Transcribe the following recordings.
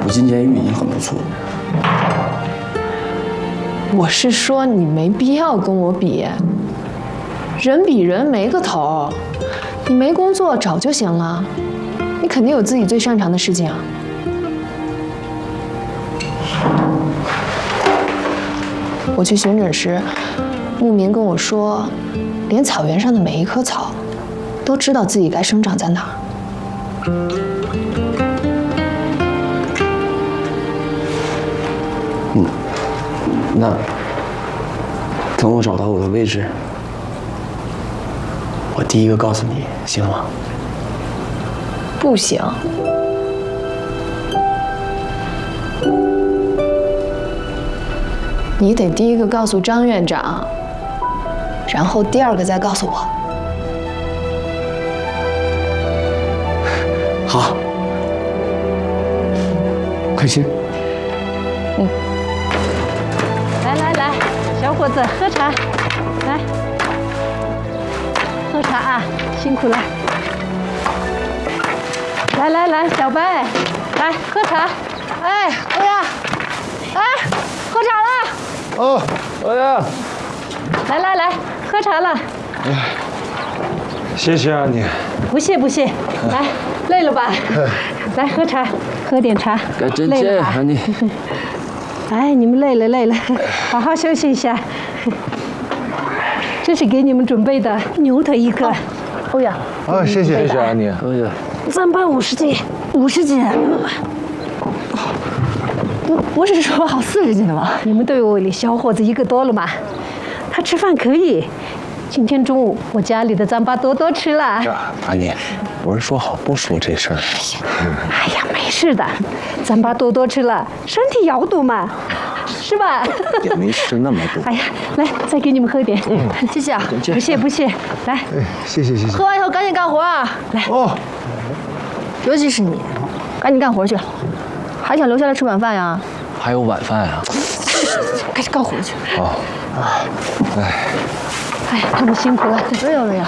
不进监狱已经很不错了。 我是说你没必要跟我比，人比人没个头。你没工作找就行了，你肯定有自己最擅长的事情啊。我去巡诊时，牧民跟我说，连草原上的每一棵草，都知道自己该生长在哪儿。 那等我找到我的位置，我第一个告诉你，行吗？ 不行。你得第一个告诉张院长，然后第二个再告诉我。 好，快去。 来，小伙子喝茶，来，喝茶啊，辛苦了。来，小白，来喝茶。哎，欧阳，哎，喝茶了。 哦，欧阳， 来，喝茶了。 谢谢啊你。 不谢，来，累了吧？来喝茶，喝点茶。 该真见啊你。 哎，你们累了，好好休息一下。这是给你们准备的牛腿一个。欧阳。 啊，谢谢啊你。 哎呀， 糌粑50斤。 不是说好40斤的吗？ 你们队伍里小伙子一个多了嘛，他吃饭可以。今天中午我家里的糌粑多吃了。 这阿妮，不是说好不说这事儿？ 哎呀，没事的，糌粑多吃了，身体要多嘛，是吧？ 也没吃那么多。 哎呀，来，再给你们喝点。 谢谢啊。 不谢，来。 哎，谢谢。 喝完以后赶紧干活啊！ 来。 哦。 尤其是你，赶紧干活去，还想留下来吃晚饭呀？ 还有晚饭啊？ 赶紧干活去。 好。 哎呀，他们辛苦了。 累呀。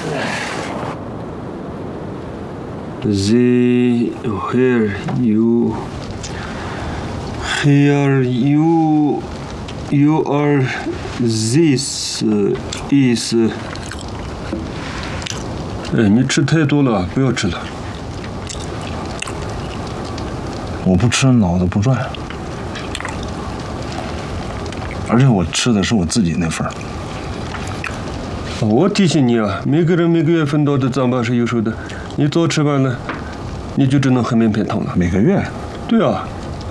Here you are. This is. 哎，你吃太多了，不要吃了。 我不吃脑子不转，而且我吃的是我自己那份儿。 我提醒你啊，每个人每个月分到的糌粑是有数的，你早吃完了，你就只能喝面片汤了。 每个月？ 对啊。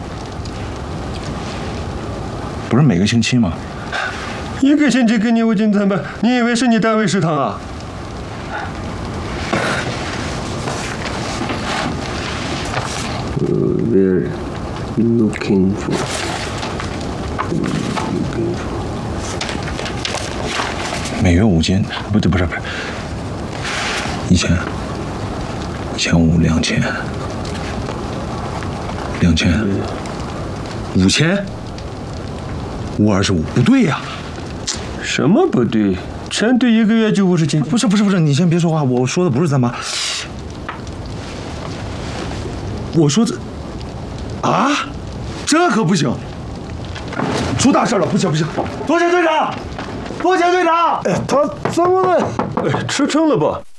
不是每个星期吗？ 一个星期给你5斤糌粑，你以为是你单位食堂啊？We're looking for. 每月5斤，不是，1000、1500、2000、5000、525，不对呀。 什么不对？全队1个月就50斤。 不是，你先别说话，我说的不是糌粑，我说的啊，这可不行，出大事了，不行，多谢队长。哎，他怎么了？ 哎，吃撑了吧？